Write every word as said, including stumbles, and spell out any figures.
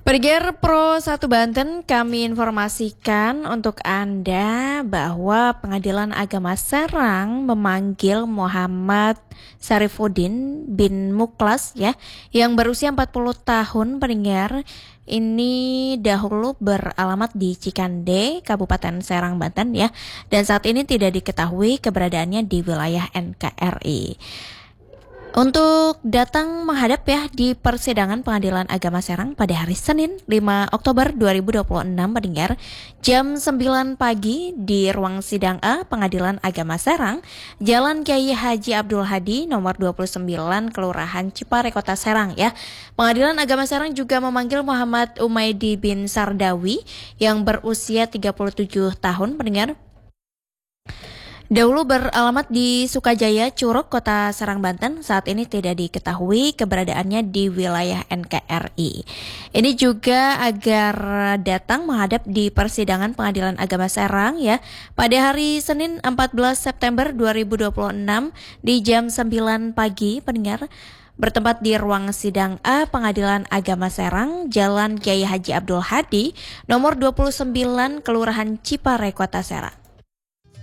Pendengar Pro satu Banten, kami informasikan untuk Anda bahwa Pengadilan Agama Serang memanggil Muhammad Syarifuddin bin Muklas ya, yang berusia empat puluh tahun. Pendengar, ini dahulu beralamat di Cikande, Kabupaten Serang, Banten ya, dan saat ini tidak diketahui keberadaannya di wilayah N K R I. Untuk datang menghadap ya di persidangan Pengadilan Agama Serang pada hari Senin lima Oktober dua ribu dua puluh enam, pendengar, jam sembilan pagi di ruang sidang A Pengadilan Agama Serang, Jalan Kiai Haji Abdul Hadi nomor dua puluh sembilan, Kelurahan Cipare, Kota Serang ya. Pengadilan Agama Serang juga memanggil Muhammad Umaidi bin Sardawi yang berusia tiga puluh tujuh tahun, pendengar. Dahulu beralamat di Sukajaya, Curug, Kota Serang, Banten. Saat ini tidak diketahui keberadaannya di wilayah N K R I. Ini juga agar datang menghadap di persidangan Pengadilan Agama Serang ya pada hari Senin empat belas September dua ribu dua puluh enam di jam sembilan pagi, pendengar, bertempat di ruang sidang A Pengadilan Agama Serang, Jalan Kiai Haji Abdul Hadi nomor dua puluh sembilan, Kelurahan Cipare, Kota Serang.